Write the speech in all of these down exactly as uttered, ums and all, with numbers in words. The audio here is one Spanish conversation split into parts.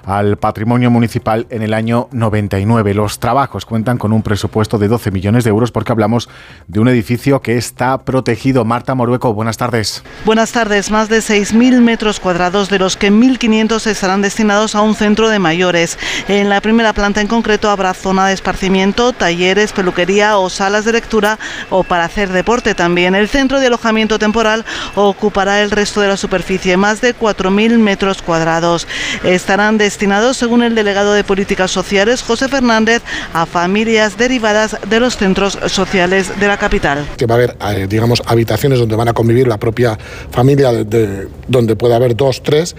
al patrimonio municipal en el año noventa y nueve. Los trabajos cuentan con un presupuesto de doce millones de euros porque hablamos de un edificio que está protegido. Marta Morueco, buenas tardes. Buenas tardes. Más de seis mil metros cuadrados, de los que mil quinientos estarán destinados a un centro de mayores. En la primera planta en concreto habrá zona de esparcimiento, talleres, peluquería o salas de lectura o para hacer deporte también. El centro de alojamiento temporal ocupará el resto de la superficie, más de cuatro mil metros cuadrados. Estarán destinados, según el delegado de Políticas Sociales, José Fernández, a familias derivadas de los centros sociales de la capital. Que va a haber, eh, digamos, habitaciones donde van a convivir la propia familia, de, de, donde puede haber dos, tres,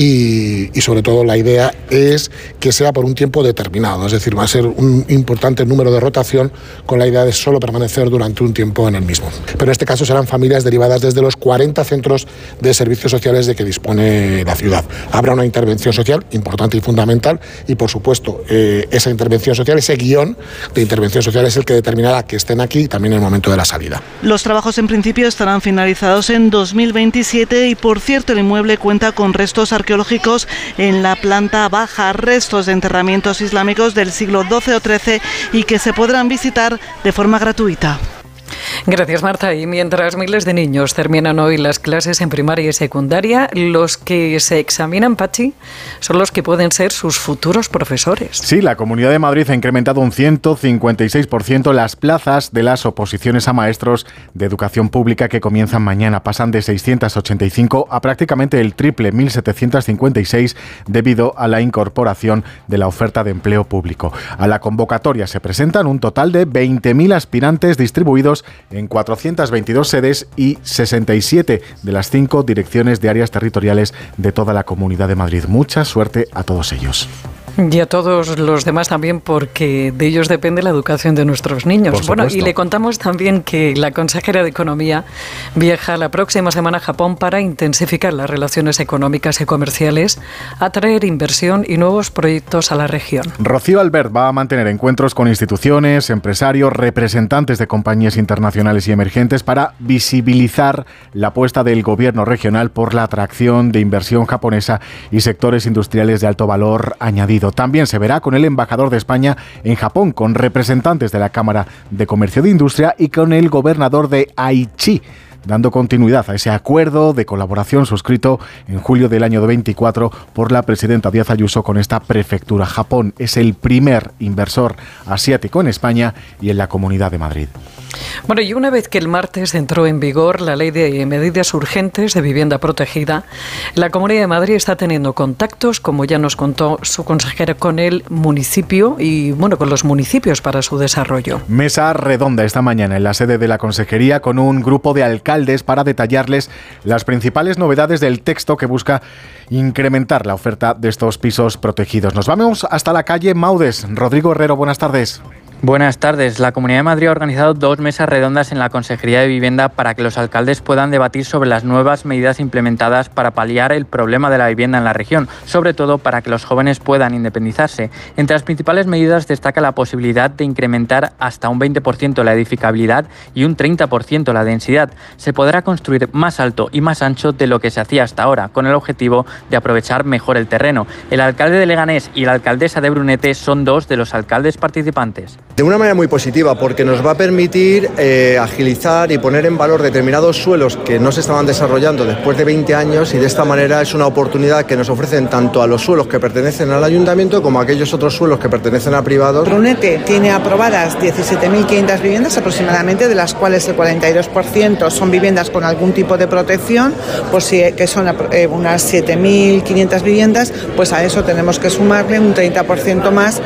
y, y sobre todo la idea es que sea por un tiempo determinado, es decir, va a ser un importante número de rotación con la idea de solo permanecer durante un tiempo en el mismo. Pero en este caso serán familias derivadas desde los cuarenta centros de servicios sociales de que dispone la ciudad. Habrá una intervención social importante y fundamental y, por supuesto, eh, esa intervención social, ese guión de intervención social es el que determinará que estén aquí también en el momento de la salida. Los trabajos en principio estarán finalizados en dos mil veintisiete y, por cierto, el inmueble cuenta con restos arqueológicos en la planta baja, restos de enterramientos islámicos del siglo doce o trece y que se podrán visitar de forma gratuita. Gracias, Marta. Y mientras miles de niños terminan hoy las clases en primaria y secundaria, los que se examinan, Pachi, son los que pueden ser sus futuros profesores. Sí, la Comunidad de Madrid ha incrementado un ciento cincuenta y seis por ciento las plazas de las oposiciones a maestros de educación pública que comienzan mañana. Pasan de seiscientos ochenta y cinco a prácticamente el triple, mil setecientos cincuenta y seis, debido a la incorporación de la oferta de empleo público. A la convocatoria se presentan un total de veinte mil aspirantes distribuidos en cuatrocientas veintidós sedes y sesenta y siete de las cinco direcciones de áreas territoriales de toda la Comunidad de Madrid. Mucha suerte a todos ellos. Y a todos los demás también, porque de ellos depende la educación de nuestros niños. Bueno, y le contamos también que la consejera de Economía viaja la próxima semana a Japón para intensificar las relaciones económicas y comerciales, atraer inversión y nuevos proyectos a la región. Rocío Albert va a mantener encuentros con instituciones, empresarios, representantes de compañías internacionales y emergentes para visibilizar la apuesta del gobierno regional por la atracción de inversión japonesa y sectores industriales de alto valor añadido. También se verá con el embajador de España en Japón, con representantes de la Cámara de Comercio de Industria y con el gobernador de Aichi, dando continuidad a ese acuerdo de colaboración suscrito en julio del año veinticuatro por la presidenta Díaz Ayuso con esta prefectura. Japón es el primer inversor asiático en España y en la Comunidad de Madrid. Bueno, y una vez que el martes entró en vigor la Ley de Medidas Urgentes de Vivienda Protegida, la Comunidad de Madrid está teniendo contactos, como ya nos contó su consejera, con el municipio y, bueno, con los municipios para su desarrollo. Mesa redonda esta mañana en la sede de la Consejería con un grupo de alcaldes para detallarles las principales novedades del texto que busca incrementar la oferta de estos pisos protegidos. Nos vamos hasta la calle Maudes. Rodrigo Herrero, buenas tardes. Buenas tardes. La Comunidad de Madrid ha organizado dos mesas redondas en la Consejería de Vivienda para que los alcaldes puedan debatir sobre las nuevas medidas implementadas para paliar el problema de la vivienda en la región, sobre todo para que los jóvenes puedan independizarse. Entre las principales medidas destaca la posibilidad de incrementar hasta un veinte por ciento la edificabilidad y un treinta por ciento la densidad. Se podrá construir más alto y más ancho de lo que se hacía hasta ahora, con el objetivo de aprovechar mejor el terreno. El alcalde de Leganés y la alcaldesa de Brunete son dos de los alcaldes participantes. De una manera muy positiva, porque nos va a permitir eh, agilizar y poner en valor determinados suelos que no se estaban desarrollando después de veinte años, y de esta manera es una oportunidad que nos ofrecen tanto a los suelos que pertenecen al ayuntamiento como a aquellos otros suelos que pertenecen a privados. Brunete tiene aprobadas diecisiete mil quinientas viviendas aproximadamente, de las cuales el cuarenta y dos por ciento son viviendas con algún tipo de protección, pues si, que son eh, unas siete mil quinientas viviendas, pues a eso tenemos que sumarle un treinta por ciento más.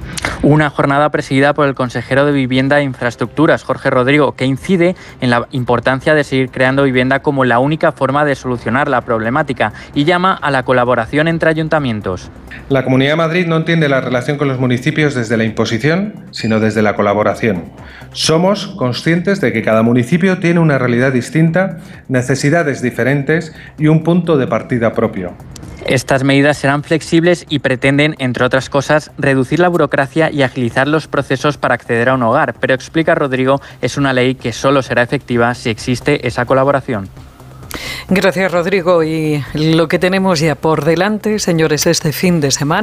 Una jornada presidida por el consejero de Vivienda e Infraestructuras, Jorge Rodrigo, que incide en la importancia de seguir creando vivienda como la única forma de solucionar la problemática y llama a la colaboración entre ayuntamientos. La Comunidad de Madrid no entiende la relación con los municipios desde la imposición, sino desde la colaboración. Somos conscientes de que cada municipio tiene una realidad distinta, necesidades diferentes y un punto de partida propio. Estas medidas serán flexibles y pretenden, entre otras cosas, reducir la burocracia y agilizar los procesos para acceder a un hogar, pero, explica Rodrigo, es una ley que solo será efectiva si existe esa colaboración. Gracias, Rodrigo. Y lo que tenemos ya por delante, señores, este fin de semana.